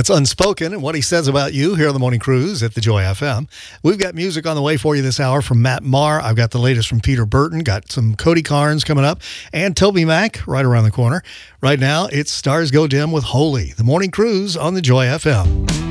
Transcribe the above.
That's Unspoken and what he says about you here on the Morning Cruise at the Joy FM. We've got music on the way for you this hour from Matt Maher. I've got the latest from Peter Burton, got some Cody Carnes coming up, and Toby Mac right around the corner. Right now, it's Stars Go Dim with Holy, the Morning Cruise on the Joy FM.